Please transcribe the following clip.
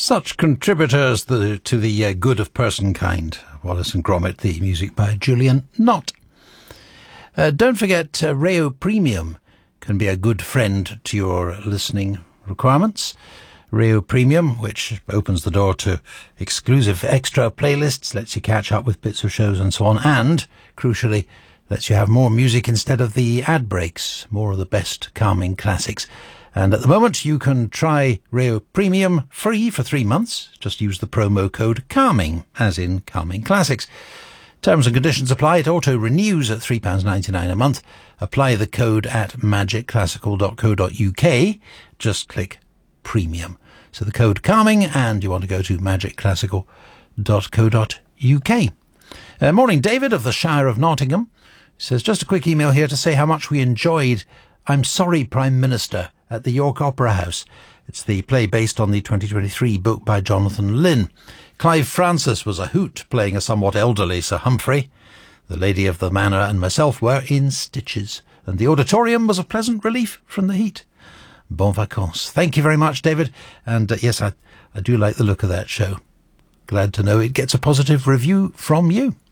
Such contributors to the good of personkind. Wallace and Gromit, the music by Julian Knott. Don't forget, Rayo Premium can be a good friend to your listening requirements. Rayo Premium, which opens the door to exclusive extra playlists, lets you catch up with bits of shows and so on, and, crucially, lets you have more music instead of the ad breaks, more of the best calming classics. And at the moment, you can try Rayo Premium free for 3 months. Just use the promo code CALMING, as in Calming Classics. Terms and conditions apply. It auto-renews at £3.99 a month. Apply the code at magicclassical.co.uk. Just click Premium. So the code CALMING, and you want to go to magicclassical.co.uk. Morning, David of the Shire of Nottingham. He says, just a quick email here to say how much we enjoyed I'm Sorry, Prime Minister at the York Opera House. It's the play based on the 2023 book by Jonathan Lynn. Clive Francis was a hoot, playing a somewhat elderly Sir Humphrey. The lady of the manor and myself were in stitches, and the auditorium was a pleasant relief from the heat. Bon vacances. Thank you very much, David. And yes, I do like the look of that show. Glad to know it gets a positive review from you.